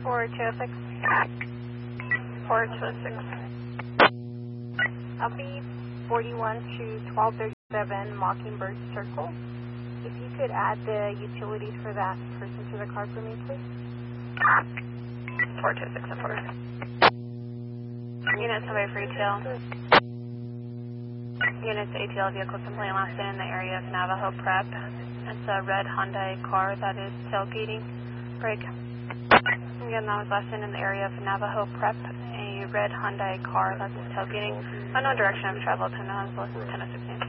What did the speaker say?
4206. 4206. I'll be 41 to 1237 Mockingbird Circle. If you could add the utilities for that person to the car for me, please. 4206 and 4. Unit somebody for ATL. Units ATL vehicle complaint last in the area of Navajo Prep. It's a red Hyundai car that is tailgating. Break. Again, that was last in the area of Navajo Prep. A red Hyundai car that's tailgating. Unknown direction of travel, 10 to 16.